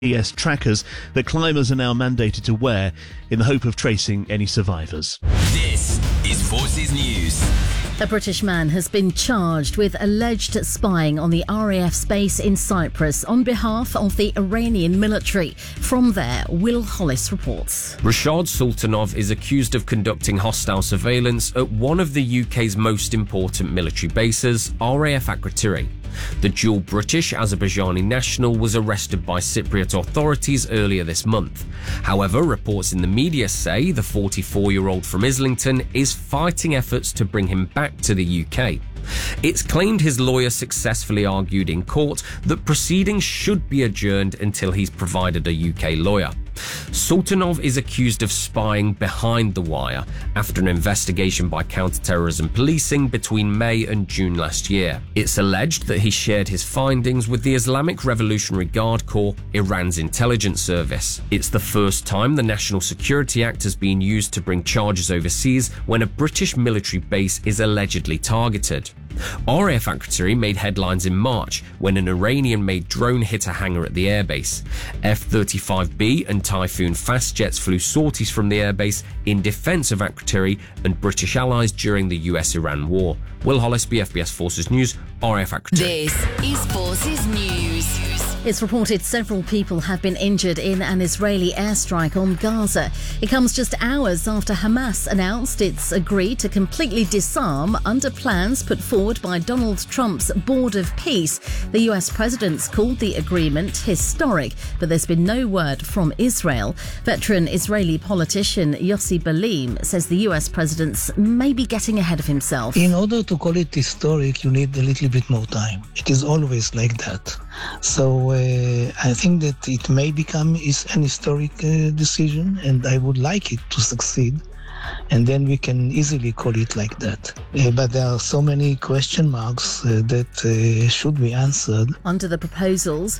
GPS trackers that climbers are now mandated to wear in the hope of tracing any survivors. This is Forces News. A British man has been charged with alleged spying on the RAF's base in Cyprus on behalf of the Iranian military. From there, Will Hollis reports. Rashad Sultanov is accused of conducting hostile surveillance at one of the UK's most important military bases, RAF Akrotiri. The dual British-Azerbaijani national was arrested by Cypriot authorities earlier this month. However, reports in the media say the 44-year-old from Islington is fighting efforts to bring him back to the UK. It's claimed his lawyer successfully argued in court that proceedings should be adjourned until he's provided a UK lawyer. Sultanov is accused of spying behind the wire after an investigation by counter-terrorism policing between May and June last year. It's alleged that he shared his findings with the Islamic Revolutionary Guard Corps, Iran's intelligence service. It's the first time the National Security Act has been used to bring charges overseas when a British military base is allegedly targeted. RAF Akrotiri made headlines in March when an Iranian-made drone hit a hangar at the airbase. F-35B and Typhoon fast jets flew sorties from the airbase in defence of Akrotiri and British allies during the US-Iran war. Will Hollis, BFBS Forces News, RAF Akrotiri. This is Forces News. It's reported several people have been injured in an Israeli airstrike on Gaza. It comes just hours after Hamas announced it's agreed to completely disarm under plans put forward by Donald Trump's Board of Peace. The US president's called the agreement historic, but there's been no word from Israel. Veteran Israeli politician Yossi Belim says the US president's maybe getting ahead of himself. In order to call it historic, you need a little bit more time. It is always like that. So I think that it may become an historic decision, and I would like it to succeed. And then we can easily call it like that. But there are so many question marks that should be answered. Under the proposals,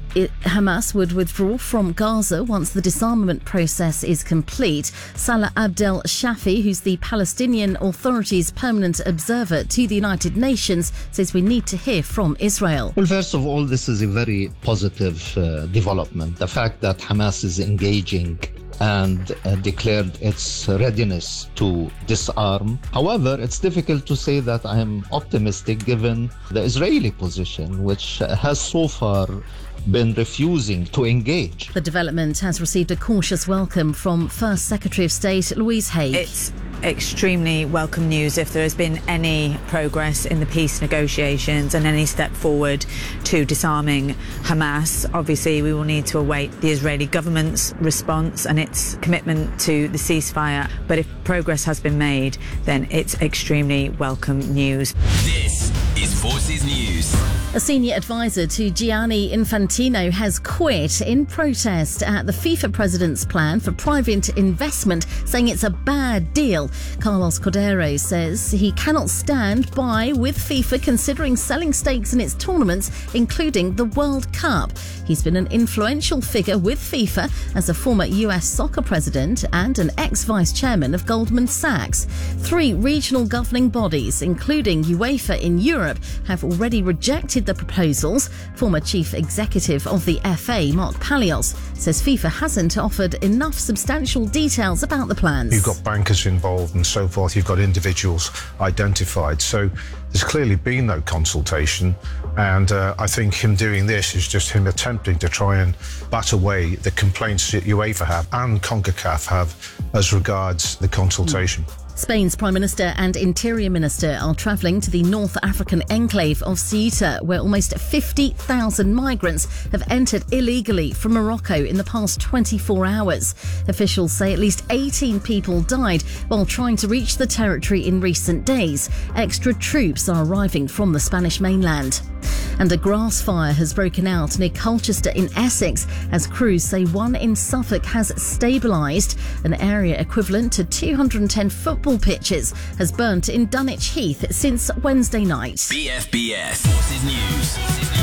Hamas would withdraw from Gaza once the disarmament process is complete. Salah Abdel Shafi, who's the Palestinian Authority's permanent observer to the United Nations, says we need to hear from Israel. Well, first of all, this is a very positive development. The fact that Hamas is engaging and declared its readiness to disarm. However, it's difficult to say that I am optimistic given the Israeli position, which has so far been refusing to engage. The development has received a cautious welcome from First Secretary of State Louise Haigh. It's extremely welcome news if there has been any progress in the peace negotiations and any step forward to disarming Hamas. Obviously, we will need to await the Israeli government's response and its commitment to the ceasefire. But if progress has been made, then it's extremely welcome news. This is Forces News. A senior advisor to Gianni Infantino has quit in protest at the FIFA president's plan for private investment, saying it's a bad deal. Carlos Cordero says he cannot stand by with FIFA considering selling stakes in its tournaments, including the World Cup. He's been an influential figure with FIFA as a former US soccer president and an ex-vice chairman of Goldman Sachs. 3 regional governing bodies, including UEFA in Europe, have already rejected the proposals. Former chief executive of the FA, Mark Palios, says FIFA hasn't offered enough substantial details about the plans. You've got bankers involved and so forth, you've got individuals identified, so there's clearly been no consultation, and I think him doing this is just him attempting to try and bat away the complaints that UEFA have and CONCACAF have as regards the consultation. Spain's Prime Minister and Interior Minister are travelling to the North African enclave of Ceuta, where almost 50,000 migrants have entered illegally from Morocco in the past 24 hours. Officials say at least 18 people died while trying to reach the territory in recent days. Extra troops are arriving from the Spanish mainland. And a grass fire has broken out near Colchester in Essex as crews say one in Suffolk has stabilised. An area equivalent to 210 football pitches has burnt in Dunwich Heath since Wednesday night. BFBS Forces News.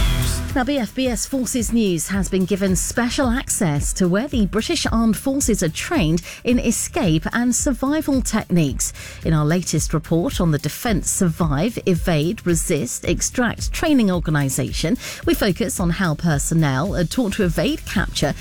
Now, BFBS Forces News has been given special access to where the British Armed Forces are trained in escape and survival techniques. In our latest report on the Defence Survive, Evade, Resist, Extract training organisation, we focus on how personnel are taught to evade capture